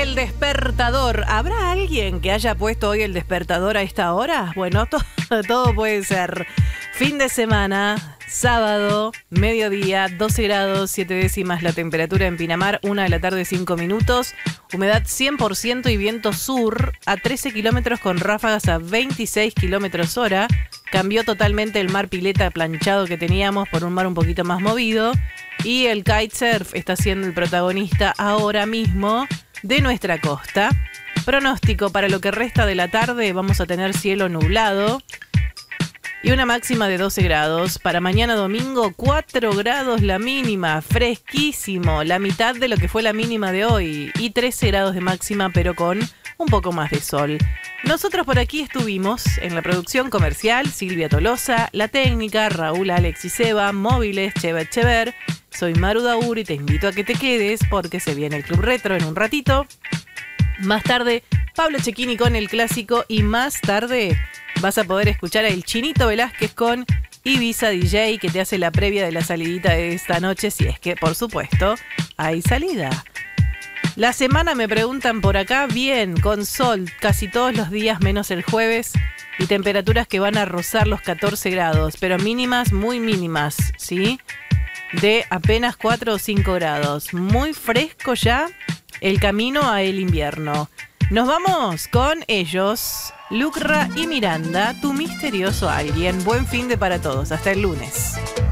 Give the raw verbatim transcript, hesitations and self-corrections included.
el despertador. ¿Habrá alguien que haya puesto hoy el despertador a esta hora? Bueno, to- todo puede ser. Fin de semana, sábado, mediodía, doce grados, siete décimas la temperatura en Pinamar, una de la tarde, cinco minutos. Humedad cien por ciento y viento sur a trece kilómetros con ráfagas a veintiséis kilómetros hora. Cambió totalmente el mar pileta planchado que teníamos por un mar un poquito más movido. Y el kitesurf está siendo el protagonista ahora mismo de nuestra costa. Pronóstico para lo que resta de la tarde, vamos a tener cielo nublado y una máxima de doce grados. Para mañana domingo, cuatro grados la mínima, fresquísimo, la mitad de lo que fue la mínima de hoy. Y trece grados de máxima, pero con un poco más de sol. Nosotros por aquí estuvimos en la producción comercial, Silvia Tolosa, la técnica, Raúl Alexis Seba, móviles, Cheva Echever. Soy Maru Daur y te invito a que te quedes porque se viene el Club Retro en un ratito. Más tarde, Pablo Cecchini con el clásico y más tarde vas a poder escuchar a El Chinito Velázquez con Ibiza D J que te hace la previa de la salidita de esta noche, si es que, por supuesto, hay salida. La semana me preguntan por acá, bien, con sol casi todos los días menos el jueves y temperaturas que van a rozar los catorce grados, pero mínimas muy mínimas, ¿sí? De apenas cuatro o cinco grados. Muy fresco ya el camino a el invierno. Nos vamos con ellos, Lucra y Miranda, tu misterioso alguien. Buen fin de para todos. Hasta el lunes.